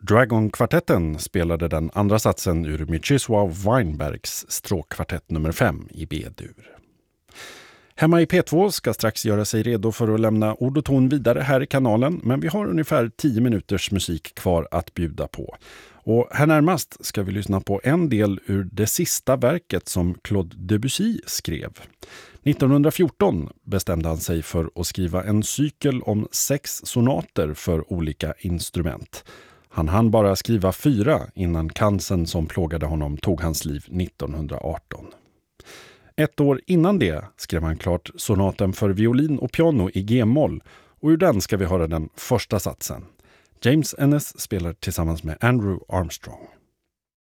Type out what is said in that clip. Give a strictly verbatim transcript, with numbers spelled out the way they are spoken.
Dragon-kvartetten spelade den andra satsen ur Mieczysław Weinbergs stråkkvartett nummer fem i B-dur. Hemma i P två ska strax göra sig redo för att lämna ord och ton vidare här i kanalen, men vi har ungefär tio minuters musik kvar att bjuda på. Och här närmast ska vi lyssna på en del ur det sista verket som Claude Debussy skrev. nittonhundrafjorton bestämde han sig för att skriva en cykel om sex sonater för olika instrument. Han hann bara skriva fyra innan cancern som plågade honom tog hans liv nittonhundraarton. Ett år innan det skrev han klart sonaten för violin och piano i G-moll, och ur den ska vi höra den första satsen. James Ennis spelar tillsammans med Andrew Armstrong.